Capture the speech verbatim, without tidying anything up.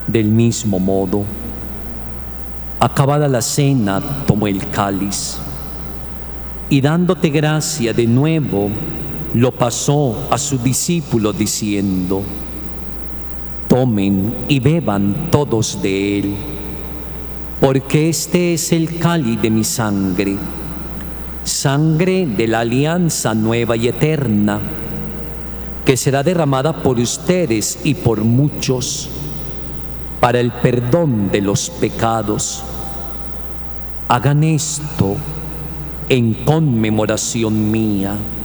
Del mismo modo, acabada la cena, tomó el cáliz y dándote gracia de nuevo, lo pasó a su discípulo diciendo: tomen y beban todos de él, porque este es el cáliz de mi sangre, sangre de la alianza nueva y eterna, que será derramada por ustedes y por muchos para el perdón de los pecados. Hagan esto en conmemoración mía.